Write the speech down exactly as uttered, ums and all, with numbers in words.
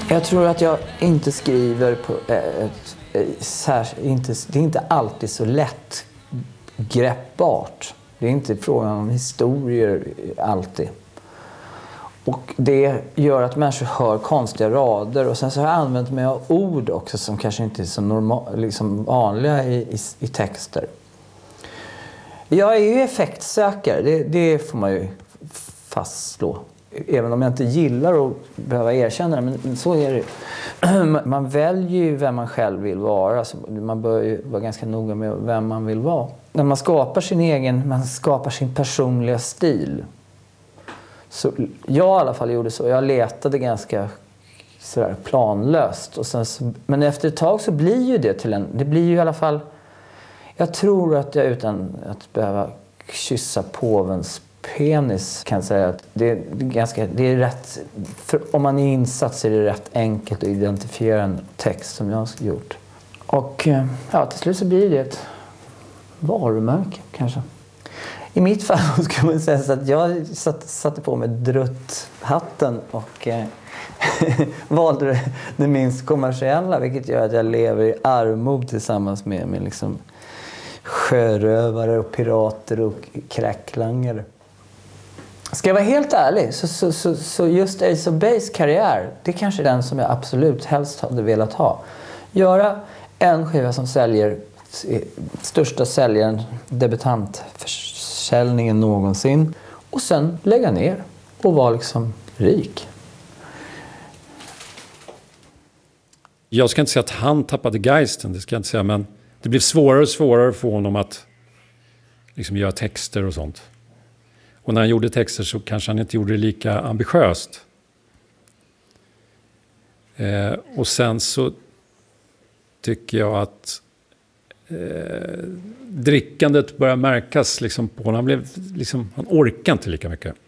Jag tror att jag inte skriver på ett, ett, inte, det är inte alltid så lätt greppbart. Det är inte frågan om historier alltid. Och det gör att människor hör konstiga rader. Och sen så har jag använt mig av ord också som kanske inte är så normal, liksom vanliga i, i, i texter. Jag är ju effektsökare, det, det får man ju fastslå. Även om jag inte gillar att behöva erkänna det, men så är det. Man väljer ju vem man själv vill vara. Så man bör ju vara ganska noga med vem man vill vara. När man skapar sin egen, man skapar sin personliga stil. Så jag i alla fall gjorde så. Jag letade ganska sådär planlöst. Och sen så, men efter ett tag så blir ju det till en... Det blir ju i alla fall... Jag tror att jag utan att behöva kyssa påvens penis kan säga att det är ganska... Det är rätt... För om man är insatt så är det rätt enkelt att identifiera en text som jag har gjort. Och ja, till slut så blir det ett varumärke kanske. I mitt fall skulle man säga så att jag satt, satte på mig drutthatten och eh, valde det, det minst kommersiella, vilket gör att jag lever i armod tillsammans med, med liksom sjörövare och pirater och kräklangare. Ska jag vara helt ärlig så, så, så, så just Ace of Base karriär, det är kanske den som jag absolut helst hade velat ha. Göra en skiva som säljer, största säljaren, debutantförsäljningen någonsin, och sen lägga ner och vara liksom rik. Jag ska inte säga att han tappade geisten, det ska jag inte säga, men det blev svårare och svårare för honom att liksom göra texter och sånt. Och när han gjorde texter så kanske han inte gjorde det lika ambitiöst. Eh, och sen så tycker jag att eh, drickandet börjar märkas liksom på honom. Han blev liksom, han orkar inte lika mycket.